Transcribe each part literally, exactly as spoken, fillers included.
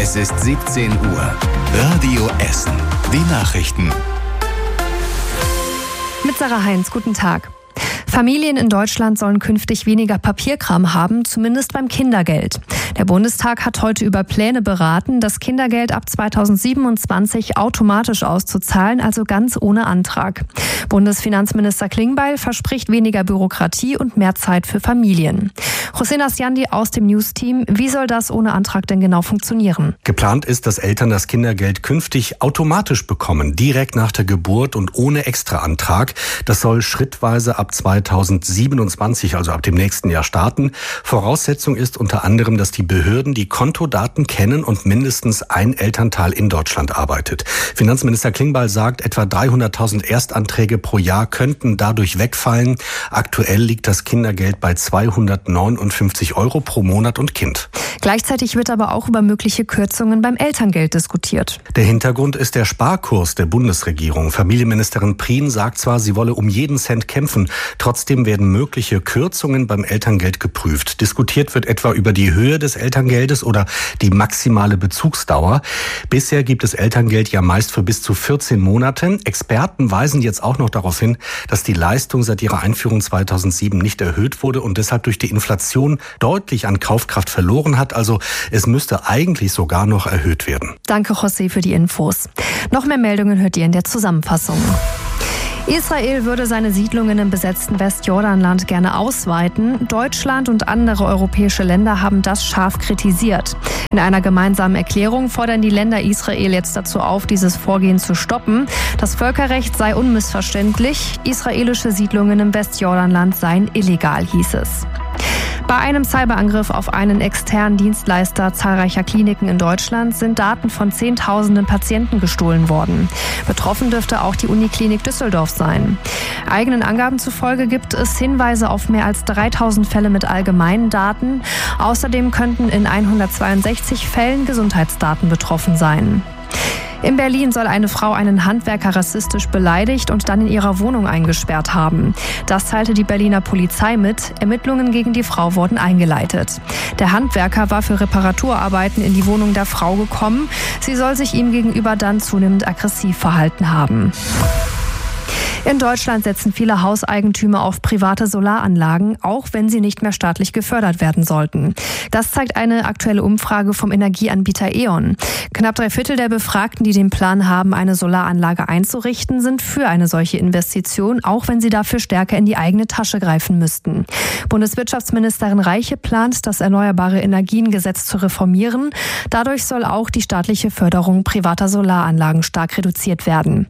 Es ist siebzehn Uhr. Radio Essen. Die Nachrichten. Mit Sarah Heinz, guten Tag. Familien in Deutschland sollen künftig weniger Papierkram haben, zumindest beim Kindergeld. Der Bundestag hat heute über Pläne beraten, das Kindergeld ab zweitausendsiebenundzwanzig automatisch auszuzahlen, also ganz ohne Antrag. Bundesfinanzminister Klingbeil verspricht weniger Bürokratie und mehr Zeit für Familien. Hossein Asjandi aus dem News-Team, wie soll das ohne Antrag denn genau funktionieren? Geplant ist, dass Eltern das Kindergeld künftig automatisch bekommen, direkt nach der Geburt und ohne Extraantrag. Das soll schrittweise ab zweitausendsiebenundzwanzig, also ab dem nächsten Jahr, starten. Voraussetzung ist unter anderem, dass die Behörden die Kontodaten kennen und mindestens ein Elternteil in Deutschland arbeitet. Finanzminister Klingbeil sagt, etwa dreihunderttausend Erstanträge pro Jahr könnten dadurch wegfallen. Aktuell liegt das Kindergeld bei zweihundertneunundfünfzig Euro pro Monat und Kind. Gleichzeitig wird aber auch über mögliche Kürzungen beim Elterngeld diskutiert. Der Hintergrund ist der Sparkurs der Bundesregierung. Familienministerin Prien sagt zwar, sie wolle um jeden Cent kämpfen. Trotzdem werden mögliche Kürzungen beim Elterngeld geprüft. Diskutiert wird etwa über die Höhe des Elterngeldes oder die maximale Bezugsdauer. Bisher gibt es Elterngeld ja meist für bis zu vierzehn Monate. Experten weisen jetzt auch noch darauf hin, dass die Leistung seit ihrer Einführung zweitausendsieben nicht erhöht wurde und deshalb durch die Inflation deutlich an Kaufkraft verloren hat. Also es müsste eigentlich sogar noch erhöht werden. Danke, José, für die Infos. Noch mehr Meldungen hört ihr in der Zusammenfassung. Israel würde seine Siedlungen im besetzten Westjordanland gerne ausweiten. Deutschland und andere europäische Länder haben das scharf kritisiert. In einer gemeinsamen Erklärung fordern die Länder Israel jetzt dazu auf, dieses Vorgehen zu stoppen. Das Völkerrecht sei unmissverständlich. Israelische Siedlungen im Westjordanland seien illegal, hieß es. Bei einem Cyberangriff auf einen externen Dienstleister zahlreicher Kliniken in Deutschland sind Daten von Zehntausenden Patienten gestohlen worden. Betroffen dürfte auch die Uniklinik Düsseldorf sein. Eigenen Angaben zufolge gibt es Hinweise auf mehr als dreitausend Fälle mit allgemeinen Daten. Außerdem könnten in hundertzweiundsechzig Fällen Gesundheitsdaten betroffen sein. In Berlin soll eine Frau einen Handwerker rassistisch beleidigt und dann in ihrer Wohnung eingesperrt haben. Das teilte die Berliner Polizei mit. Ermittlungen gegen die Frau wurden eingeleitet. Der Handwerker war für Reparaturarbeiten in die Wohnung der Frau gekommen. Sie soll sich ihm gegenüber dann zunehmend aggressiv verhalten haben. In Deutschland setzen viele Hauseigentümer auf private Solaranlagen, auch wenn sie nicht mehr staatlich gefördert werden sollten. Das zeigt eine aktuelle Umfrage vom Energieanbieter E.ON. Knapp drei Viertel der Befragten, die den Plan haben, eine Solaranlage einzurichten, sind für eine solche Investition, auch wenn sie dafür stärker in die eigene Tasche greifen müssten. Bundeswirtschaftsministerin Reiche plant, das Erneuerbare Energien-Gesetz zu reformieren. Dadurch soll auch die staatliche Förderung privater Solaranlagen stark reduziert werden.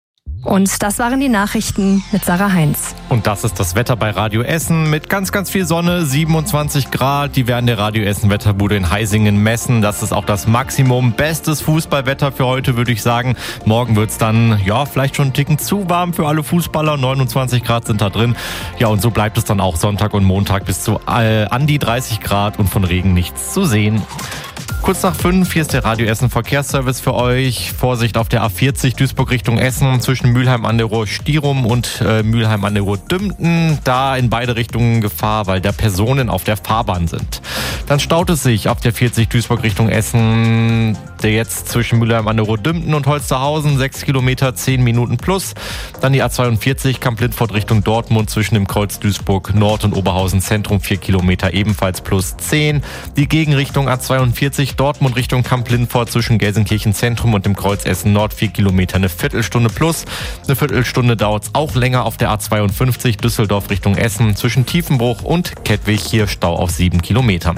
Und das waren die Nachrichten mit Sarah Heinz. Und das ist das Wetter bei Radio Essen mit ganz, ganz viel Sonne, siebenundzwanzig Grad. Die werden der Radio Essen Wetterbude in Heisingen messen. Das ist auch das Maximum. Bestes Fußballwetter für heute, würde ich sagen. Morgen wird's dann, ja, vielleicht schon einen Ticken zu warm für alle Fußballer. neunundzwanzig Grad sind da drin. Ja, und so bleibt es dann auch Sonntag und Montag bis zu äh, an die dreißig Grad und von Regen nichts zu sehen. Kurz nach fünf, hier ist der Radio Essen Verkehrsservice für euch. Vorsicht auf der A vierzig Duisburg Richtung Essen zwischen Mülheim an der Ruhr-Stierum und äh, Mülheim an der Ruhr-Dümpten. Da in beide Richtungen Gefahr, weil da Personen auf der Fahrbahn sind. Dann staut es sich auf der vierzig Duisburg Richtung Essen. Der jetzt zwischen Mülheim an der Ruhr-Dümpten und Holsterhausen, sechs Kilometer, zehn Minuten plus. Dann die A zweiundvierzig Kamp-Lindfort Richtung Dortmund zwischen dem Kreuz Duisburg Nord und Oberhausen Zentrum, vier Kilometer ebenfalls plus zehn. Die Gegenrichtung A zweiundvierzig Dortmund Richtung Kamp-Lindfort zwischen Gelsenkirchen Zentrum und dem Kreuz Essen Nord, vier Kilometer, eine Viertelstunde plus. Eine Viertelstunde dauert es auch länger auf der A zweiundfünfzig Düsseldorf Richtung Essen zwischen Tiefenbruch und Kettwig, hier Stau auf sieben Kilometern.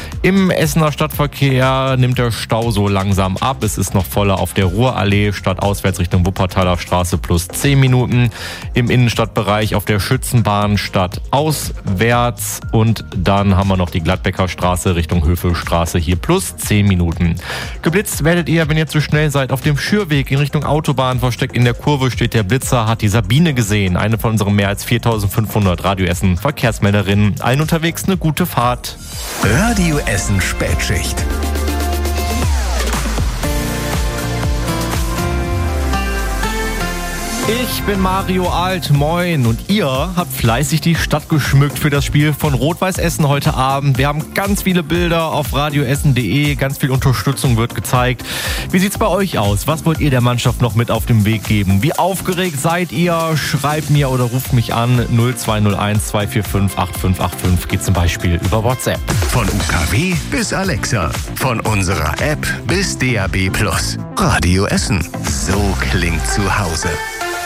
Im Essener Stadtverkehr nimmt der Stau so langsam ab. Es ist noch voller auf der Ruhrallee, stadtauswärts Richtung Wuppertaler Straße plus zehn Minuten. Im Innenstadtbereich auf der Schützenbahn stadtauswärts. Und dann haben wir noch die Gladbecker Straße Richtung Höfelstraße, hier plus zehn Minuten. Geblitzt werdet ihr, wenn ihr zu schnell seid, auf dem Schürweg in Richtung Autobahn. Versteckt in der Kurve steht der Blitzer, hat die Sabine gesehen. Eine von unseren mehr als viertausendfünfhundert Radio Essen Verkehrsmelderinnen. Allen unterwegs eine gute Fahrt. Radio Essen Spätschicht. Ich bin Mario Alt, moin. Und ihr habt fleißig die Stadt geschmückt für das Spiel von Rot-Weiß Essen heute Abend. Wir haben ganz viele Bilder auf radioessen punkt de, ganz viel Unterstützung wird gezeigt. Wie sieht's bei euch aus? Was wollt ihr der Mannschaft noch mit auf den Weg geben? Wie aufgeregt seid ihr? Schreibt mir oder ruft mich an. null zwei null eins zwei vier fünf acht fünf acht fünf geht zum Beispiel über WhatsApp. Von U K W bis Alexa, von unserer App bis D A B Plus. Radio Essen, so klingt zu Hause.